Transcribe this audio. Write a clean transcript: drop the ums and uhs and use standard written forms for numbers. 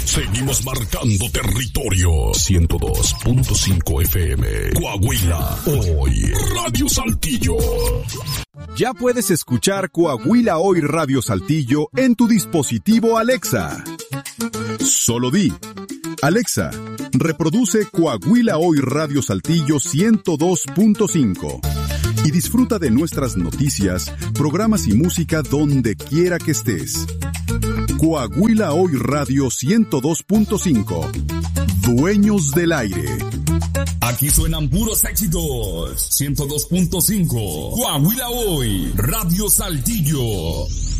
Seguimos marcando territorio. 102.5 FM. Coahuila. Hoy. Radio Saltillo. Ya puedes escuchar Coahuila Hoy Radio Saltillo en tu dispositivo Alexa. Solo di: Alexa, reproduce Coahuila Hoy Radio Saltillo 102.5 y disfruta de nuestras noticias, programas y música donde quiera que estés. Coahuila Hoy Radio 102.5. Dueños del aire. Aquí suenan puros éxitos. 102.5. Coahuila Hoy Radio Saltillo.